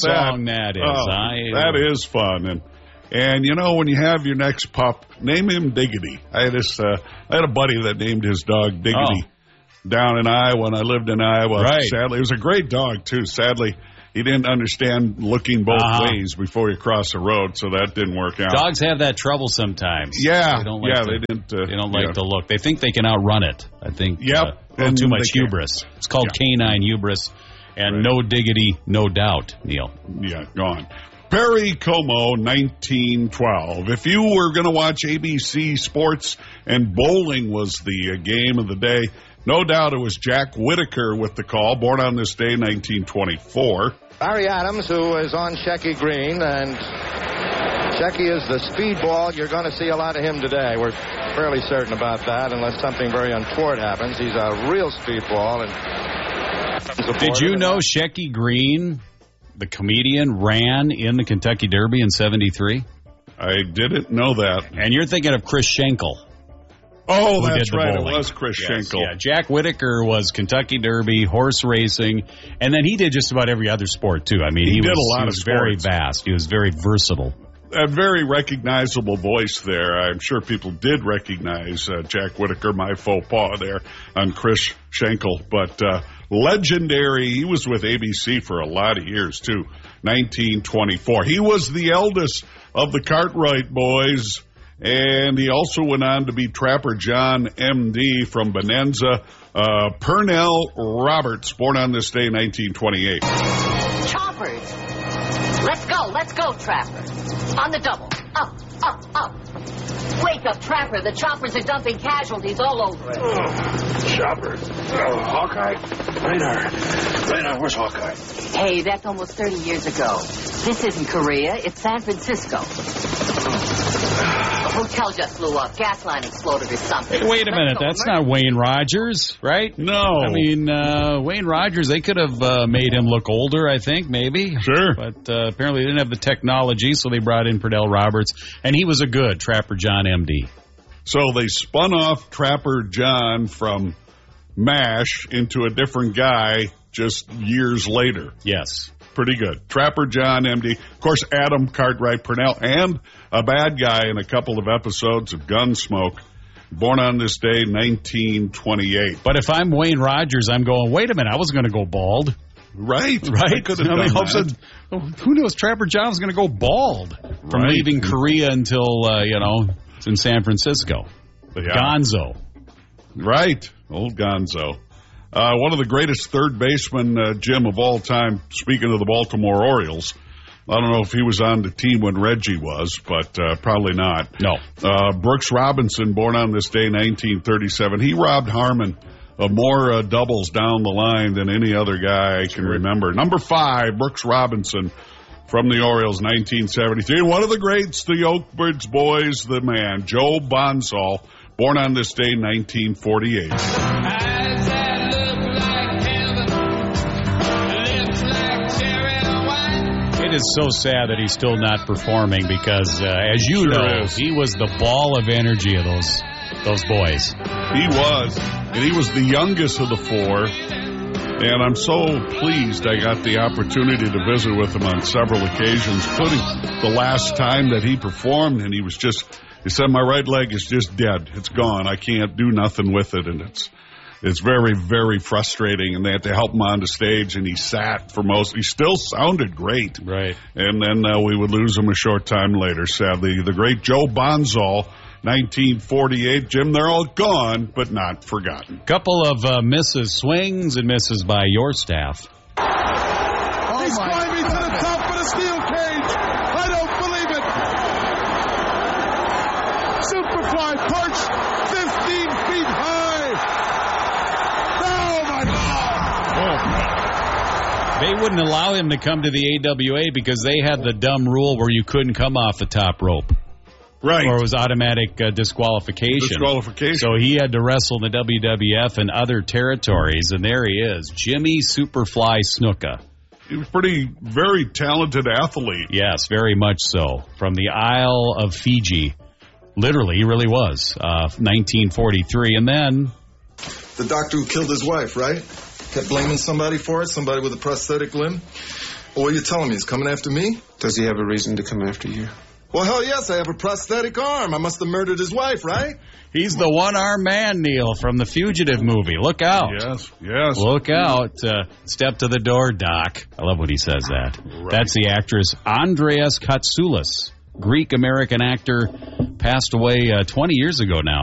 song that is. That is fun. And you know, when you have your next pup, name him Diggity. I had a buddy that named his dog Diggity down in Iowa, and I lived in Iowa. Right. Sadly, it was a great dog, too. Sadly, he didn't understand looking both ways before you cross the road, so that didn't work out. Dogs have that trouble sometimes. Yeah. They don't like they don't like to look. They think they can outrun it. I think and too much hubris. It's called canine hubris. And no diggity, no doubt, Neil. Yeah, gone. Perry Como, 1912. If you were going to watch ABC Sports and bowling was the game of the day, no doubt it was Jack Whitaker with the call, born on this day, 1924. Barry Adams, who is on Shecky Green, and Shecky is the speedball. You're going to see a lot of him today. We're fairly certain about that, unless something very untoward happens. He's a real speedball. And did you know Shecky Green, the comedian, ran in the Kentucky Derby in 73? I didn't know that. And you're thinking of Chris Schenkel. Oh, that's right. It was Chris Schenkel. Yeah, Jack Whitaker was Kentucky Derby, horse racing, and then he did just about every other sport, too. I mean, he did a lot of sports. Very vast. He was very versatile. A very recognizable voice there. I'm sure people did recognize Jack Whitaker, my faux pas there on Chris Schenkel. But legendary. He was with ABC for a lot of years, too. 1924. He was the eldest of the Cartwright boys, and he also went on to be Trapper John, M.D. from Bonanza. Pernell Roberts, born on this day, 1928. Choppers. Let's go, Trapper. On the double. Up. Wake up, Trapper. The choppers are dumping casualties all over it. Choppers. Hawkeye? Radar, where's Hawkeye? Hey, that's almost 30 years ago. This isn't Korea. It's San Francisco. The hotel just blew up. Gas line exploded or something. Hey, wait a minute. That's not Wayne Rogers, right? No. I mean, Wayne Rogers, they could have made him look older, I think, maybe. Sure. But apparently they didn't have the technology, so they brought in Pernell Roberts, and he was a good Trapper John, M.D. So they spun off Trapper John from MASH into a different guy just years later. Yes. Pretty good. Trapper John, M.D. Of course, Adam Cartwright Purnell, and a bad guy in a couple of episodes of Gunsmoke. Born on this day, 1928. But if I'm Wayne Rogers, I'm going, wait a minute, I wasn't going to go bald. Right. I could have done that. Who knows Trapper John was going to go bald from leaving Korea until, it's in San Francisco. Yeah. Gonzo. Right. Old Gonzo. One of the greatest third basemen, Jim, of all time, speaking of the Baltimore Orioles. I don't know if he was on the team when Reggie was, but probably not. No. Brooks Robinson, born on this day, 1937. He robbed Harmon of more doubles down the line than any other guy I can remember. Number 5, Brooks Robinson from the Orioles, 1973. And one of the greats, the Oakbridge boys, the man, Joe Bonsall, born on this day, 1948. It is so sad that he's still not performing because, as you know, he was the ball of energy of those boys. He was, and he was the youngest of the 4. And I'm so pleased I got the opportunity to visit with him on several occasions, including the last time that he performed, and he said, my right leg is just dead. It's gone. I can't do nothing with it, and it's very, very frustrating, and they had to help him onto stage, and he sat for most. He still sounded great. Right. And then we would lose him a short time later, sadly. The great Joe Bonsall, 1948. Jim, they're all gone, but not forgotten. Couple of misses swings and misses by your staff. He's climbing to the top of the steel cage. I don't believe it. Superfly perched 15 feet high. They wouldn't allow him to come to the AWA because they had the dumb rule where you couldn't come off the top rope. Right. Or it was automatic disqualification. So he had to wrestle in the WWF and other territories, and there he is, Jimmy Superfly Snuka. He was very talented athlete. Yes, very much so. From the Isle of Fiji. Literally, he really was. 1943, and then... The doctor who killed his wife, right? Kept blaming somebody for it, somebody with a prosthetic limb. Well, what are you telling me? He's coming after me? Does he have a reason to come after you? Well, hell yes, I have a prosthetic arm. I must have murdered his wife, right? He's the one-armed man, Neil, from the Fugitive movie. Look out. Yes. Look out. Step to the door, Doc. I love when he says that. Right. That's the actress Andreas Katsoulis, Greek-American actor, passed away 20 years ago now.